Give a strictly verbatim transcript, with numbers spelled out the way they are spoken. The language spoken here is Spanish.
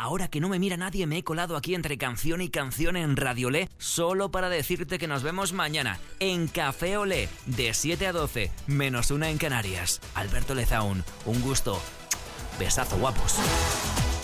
ahora que no me mira nadie, me he colado aquí entre canción y canción en Radiolé, solo para decirte que nos vemos mañana en Café Olé, de siete a doce, menos una en Canarias. Alberto Lezaun, un gusto. Besazo, guapos.